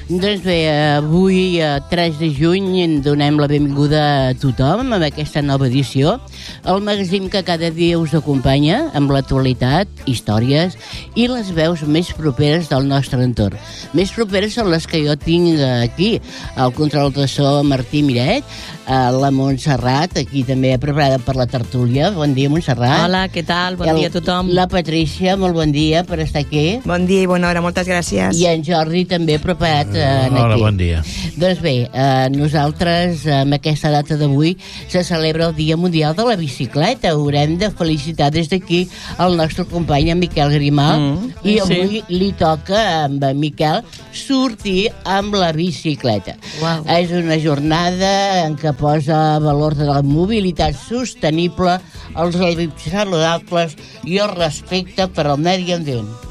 Doncs bé, avui, 3 de juny, donem la benvinguda a tothom amb aquesta nova edició. El magazín que cada dia us acompanya amb l'actualitat, històries i les veus més properes del nostre entorn. Més properes són les que jo tinc aquí. El control de so, Martí Miret, la Montserrat, aquí també preparada per la tertúlia. Bon dia, Montserrat. Hola, què tal? Bon dia a tothom. La Patrícia, molt bon dia per estar aquí. Bon dia i bona hora, moltes gràcies. I en Jordi també preparat aquí. Hola, bon dia. Doncs bé, nosaltres, amb aquesta data d'avui, se celebra el Dia Mundial de la Bicicleta. Haurem de felicitar des d'aquí el nostre company, en Miquel Grimal, i avui li toca, amb en Miquel, sortir amb la bicicleta. Uau. És una jornada en què posa valor de la mobilitat sostenible, els hàbits saludables i el respecte per al medi ambient.